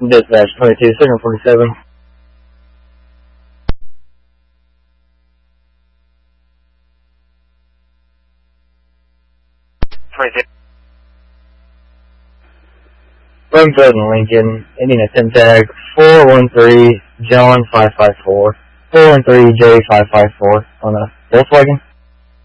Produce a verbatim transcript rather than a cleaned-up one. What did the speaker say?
Dispatch twenty-two, signal forty-seven. twenty-two. Room Present Lincoln, Indian attempt tag four one three John five five four, four one three J five five four on a Volkswagen.